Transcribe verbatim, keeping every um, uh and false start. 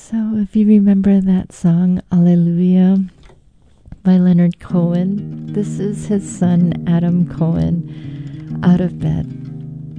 So, if you remember that song, Alleluia, by Leonard Cohen, this is his son, Adam Cohen, out of bed.